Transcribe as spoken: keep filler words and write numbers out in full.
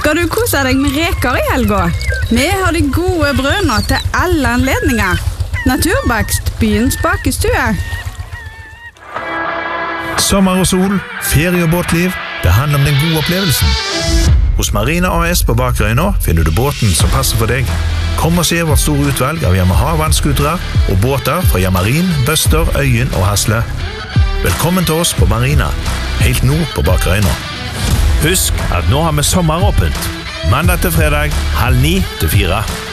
Skal du kose deg med reker i helga? Vi har de gode brødene til alle anledninger. Naturbakst, byens bakestue. Sommer og sol, ferie og båtliv, det handler om den gode opplevelsen. Hos Marina A S på Bakrøyna finner du båten som passer for deg. Kom og se vårt store utvalg av Yamaha vannskutere og båter fra Yamarin, Bøster, Øyen og Hasle. Velkommen til oss på Marina, helt nord på Bakrøyna. Husk at nå har vi sommeråpent. Mandag til fredag, halv ni til fire.